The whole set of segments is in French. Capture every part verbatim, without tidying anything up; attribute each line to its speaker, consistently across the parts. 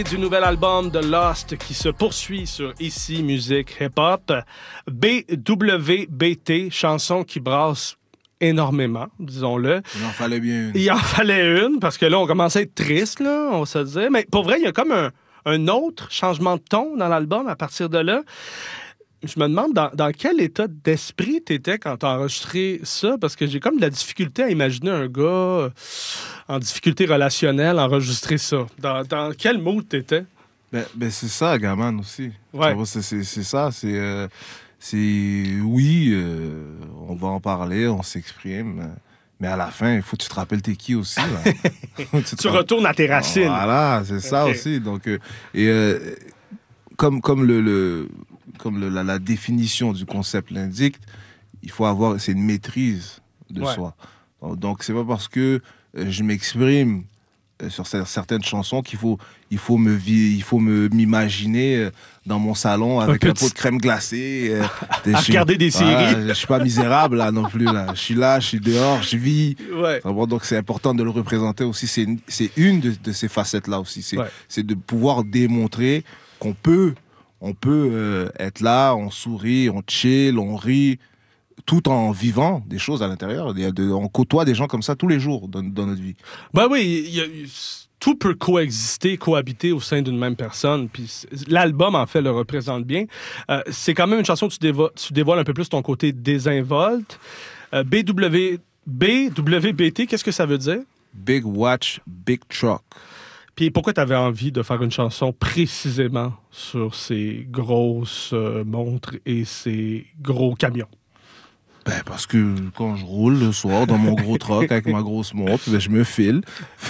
Speaker 1: Du nouvel album de Lost qui se poursuit sur Ici Musique Hip Hop. B W B T, chanson qui brasse énormément, disons-le.
Speaker 2: Il en fallait bien une.
Speaker 1: Il en fallait une, parce que là, on commençait à être triste, là, on se disait. Mais pour vrai, il y a comme un, un autre changement de ton dans l'album à partir de là. Je me demande dans, dans quel état d'esprit t'étais quand t'as enregistré ça, parce que j'ai comme de la difficulté à imaginer un gars en difficulté relationnelle enregistrer ça. Dans, dans quel mood t'étais?
Speaker 2: Ben, ben c'est ça, Gaman aussi.
Speaker 1: Ouais.
Speaker 2: C'est, c'est, c'est ça, c'est... Euh, c'est oui, euh, on va en parler, on s'exprime, mais à la fin, il faut que tu te rappelles t'es qui aussi. Là. tu
Speaker 1: tu retournes à tes racines.
Speaker 2: Voilà, c'est ça okay. aussi. Donc, euh, et euh, comme, comme le... le comme le, la, la définition du concept l'indique, il faut avoir, c'est une maîtrise de ouais. soi. Donc, c'est pas parce que euh, je m'exprime euh, sur certaines chansons qu'il faut, il faut me, il faut me m'imaginer euh, dans mon salon avec un, un pot de crème glacée. Euh,
Speaker 1: à regarder des séries.
Speaker 2: Voilà, je suis pas misérable là non plus. Là. Je suis là, je suis dehors, je vis.
Speaker 1: Ouais.
Speaker 2: Donc, c'est important de le représenter aussi. C'est une, c'est une de, de ces facettes-là aussi. C'est, ouais. c'est de pouvoir démontrer qu'on peut On peut euh, être là, on sourit, on chill, on rit, tout en vivant des choses à l'intérieur. Il y a de, on côtoie des gens comme ça tous les jours dans, dans notre vie.
Speaker 1: Ben oui, il y a, tout peut coexister, cohabiter au sein d'une même personne. Puis l'album, en fait, le représente bien. Euh, c'est quand même une chanson où tu, dévo- tu dévoiles un peu plus ton côté désinvolte. Euh, B W B T, qu'est-ce que ça veut dire?
Speaker 2: Big Watch, Big Truck.
Speaker 1: Puis pourquoi tu avais envie de faire une chanson précisément sur ces grosses euh, montres et ces gros camions?
Speaker 2: Ben parce que quand je roule le soir dans mon gros truck avec ma grosse montre, ben je me file.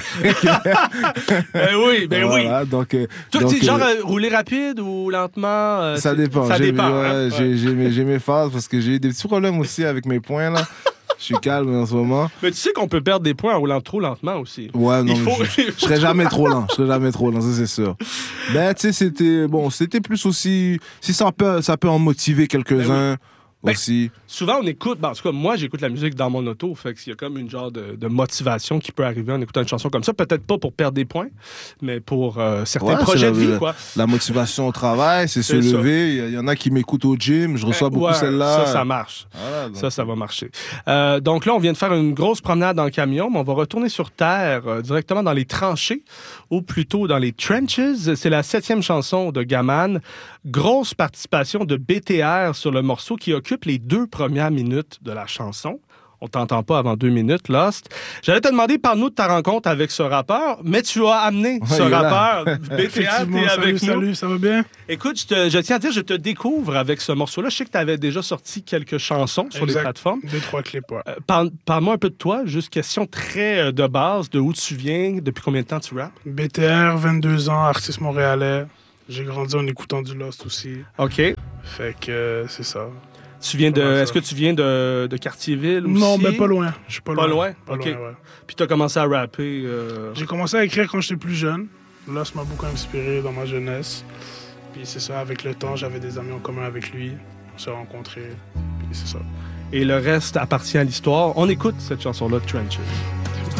Speaker 1: ben oui, ben voilà,
Speaker 2: oui. Donc, euh,
Speaker 1: Toi,
Speaker 2: donc,
Speaker 1: tu genre
Speaker 2: euh,
Speaker 1: euh, rouler rapide ou lentement? Euh,
Speaker 2: ça dépend.
Speaker 1: Ça
Speaker 2: j'ai,
Speaker 1: dépend.
Speaker 2: Ouais,
Speaker 1: hein?
Speaker 2: j'ai,
Speaker 1: ouais.
Speaker 2: j'ai, mes, j'ai mes phases parce que j'ai des petits problèmes aussi avec mes poings là. Je suis calme en ce moment.
Speaker 1: Mais tu sais qu'on peut perdre des points en roulant trop lentement aussi.
Speaker 2: Ouais, non,
Speaker 1: il faut,
Speaker 2: je, je, je serais jamais trop lent. Je serais jamais trop lent, ça c'est sûr. Ben, tu sais, c'était bon, c'était plus aussi. Si ça peut, ça peut en motiver quelques-uns. Ben oui.
Speaker 1: Ben,
Speaker 2: aussi.
Speaker 1: Souvent, on écoute, ben, en tout cas, moi, j'écoute la musique dans mon auto, fait qu'il y a comme une genre de, de motivation qui peut arriver en écoutant une chanson comme ça. Peut-être pas pour perdre des points, mais pour euh, certains ouais, projets de vie,
Speaker 2: la,
Speaker 1: quoi.
Speaker 2: La motivation au travail, c'est, c'est se lever. Il y, y en a qui m'écoutent au gym, je reçois euh, beaucoup
Speaker 1: ouais,
Speaker 2: celle-là.
Speaker 1: Ça, ça marche.
Speaker 2: Voilà, donc...
Speaker 1: Ça, ça va marcher. Euh, donc là, on vient de faire une grosse promenade dans le camion, mais on va retourner sur Terre, euh, directement dans les tranchées, ou plutôt dans les trenches. C'est la septième chanson de Gaman. Grosse participation de B T R sur le morceau qui occupe les deux premières minutes de la chanson. On t'entend pas avant deux minutes, Lost. J'allais te demander, parle-nous de ta rencontre avec ce rappeur, mais tu as amené ouais, ce rappeur. B T R, t'es avec
Speaker 3: salut,
Speaker 1: nous.
Speaker 3: Salut, ça va bien?
Speaker 1: Écoute, je, te, je tiens à dire, je te découvre avec ce morceau-là. Je sais que tu avais déjà sorti quelques chansons sur
Speaker 3: exact.
Speaker 1: les plateformes.
Speaker 3: Deux, trois clips, ouais.
Speaker 1: Euh, parle, parle-moi un peu de toi, juste question très de base, de où tu viens, depuis combien de temps tu rappes?
Speaker 3: B T R, vingt-deux ans, artiste montréalais. J'ai grandi en écoutant du Lost aussi.
Speaker 1: OK.
Speaker 3: Fait que euh, c'est ça.
Speaker 1: Tu viens de, est-ce que tu viens de, de Cartierville aussi?
Speaker 3: Non, mais pas loin. Je suis pas,
Speaker 1: pas
Speaker 3: loin.
Speaker 1: loin.
Speaker 3: Pas
Speaker 1: OK.
Speaker 3: loin, ouais.
Speaker 1: Puis tu as commencé à rapper? Euh...
Speaker 3: J'ai commencé à écrire quand j'étais plus jeune. Lost m'a beaucoup inspiré dans ma jeunesse. Puis c'est ça, avec le temps, j'avais des amis en commun avec lui. On s'est rencontrés. Puis c'est ça.
Speaker 1: Et le reste appartient à l'histoire. On écoute cette chanson-là, Trenches.